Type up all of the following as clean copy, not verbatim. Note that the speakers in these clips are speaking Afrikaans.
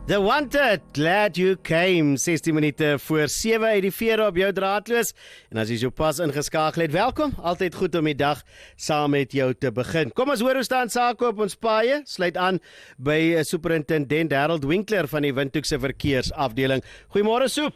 The Wanted, glad you came, 16 minute voor 7 uit die vere op jou draadloos. En as jy so pas ingeskakel het, welkom, altyd goed om die dag saam met jou te begin. Kom ons hoor hoe staan sake op ons paaie, sluit aan by Superintendent Harold Winkler van die Windhoek se verkeersafdeling. Goeiemôre Soep.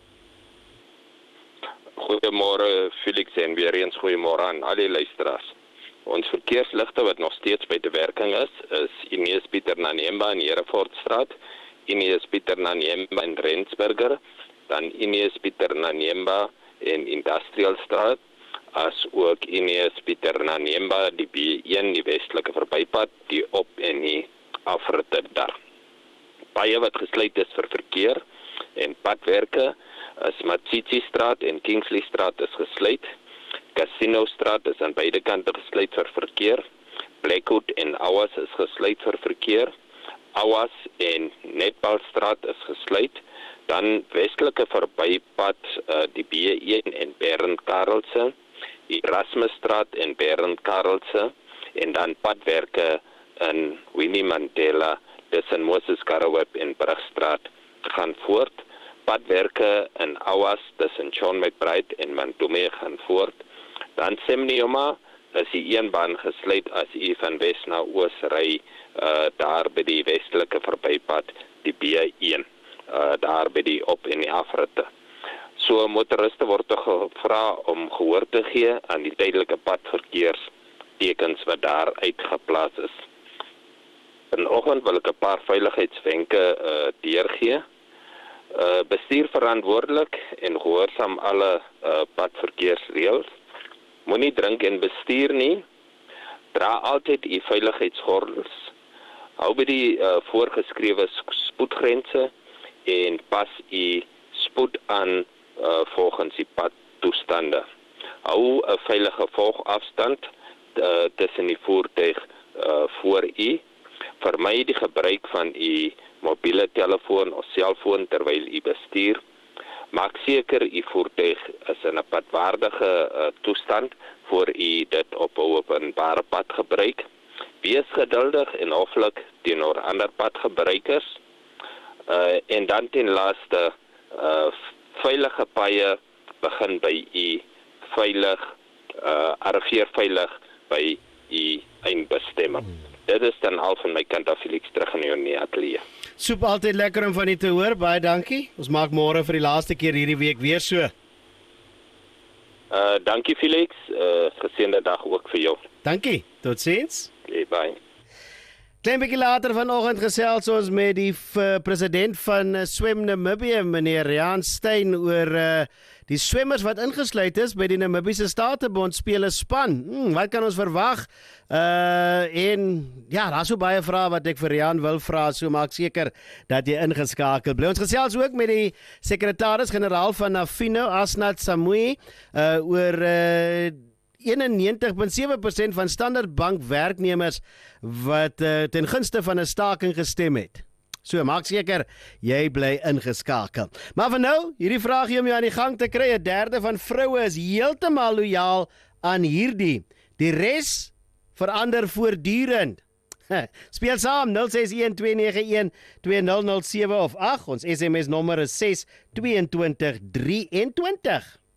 Goeiemôre Felix en weer eens goeiemôre aan al die luisteraars. Ons verkeersligte wat nog steeds by te werking is Inees Pieter Nanyemba in Herefortstraat, Inees Pieter Nanyemba in Rensburger, dan Inees Pieter Nanyemba in Industrialstraat, as ook Inees Pieter Nanyemba, die B1, die westelike verbypad, die op en die afritte daar. Paaie wat gesluit is vir verkeer en padwerke is Matsitsi-straat en Kingsley-straat is gesluit. Casino-straat is aan beide kante gesluit vir verkeer. Blackwood en Awas is gesluit vir verkeer. Awas en Netbalstraat is gesluit. Dan westelike verbypad die B1 en Bernd Karelse, die Erasmusstraat en Bernd Karelse en dan padwerke in Winnie Mandela tussen Moses Karreweb en Brugstraat gaan voort. Padwerke in Awas tussen John McBride en Mantume gaan voort. Dan Semnioma is die eenbaan gesluit as u van wes na oos ry daar by die westelike verbypad, die B1, daar by die op en die afritte. So motoriste word gevra om gehoor te gee aan die tydelike padverkeerstekens wat daar uitgeplaas is. Vanoggend wil ek 'n paar veiligheidswenke deurgee. Bestuur verantwoordelik en gehoorsaam alle padverkeersreëls. Moenie drink en bestuur nie. Dra altyd u veiligheidsgordels. Hou by die voorgeskrewe spoedgrense en pas u spoed aan volgens die padtoestande. Hou 'n veilige volgafstand tussen die voertuig voor u. Vermy die gebruik van u mobiele telefoon of selfoon terwyl u bestuur. Maak seker u voertuig is in 'n padwaardige toestand voor u dit op 'n openbare pad gebruik. Wees geduldig en hoflik teenoor ander padgebruikers. En dan ten laaste, veilige paaie begin by u veilig, arriveer veilig by u eindbestemming. Dit is dan al van my kant af, Felix, terug in die ateljee. Soep, altyd lekker om van u te hoor, baie dankie. Ons maak môre vir die laaste keer hierdie week weer so. Dankie Felix, geseënde dag ook vir jou. Dankie, totsiens. Okay, bye. Klein bietjie later vanoggend gesels ons met die president van Swem Namibië, meneer Riaan Steyn, oor die swemmers wat ingesluit is by die Namibiese Statebond spele span. Wat kan ons verwag? En ja, daar is so baie vrae wat ek vir Riaan wil vra, so maak seker dat jy ingeskakel bly. Ons gesels ook met die sekretaris-generaal van Nafino, Asnat Samui, oor 91,7% van Standard Bank werknemers wat ten gunste van 'n staking gestem het. So, maak seker, jy bly ingeskakel. Maar vir nou, hierdie vraagie om jou aan die gang te kry, 'n derde van vroue is heeltemal lojaal aan hierdie. Die res verander voortdurend. Speel saam, 061-291-2007 of 8, ons SMS nommer is 62223.